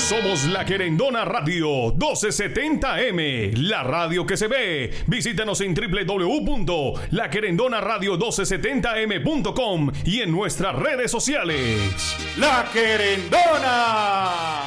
Somos La Querendona Radio 1270M, la radio que se ve. Visítanos en www.laquerendonaradio1270m.com y en nuestras redes sociales. La Querendona.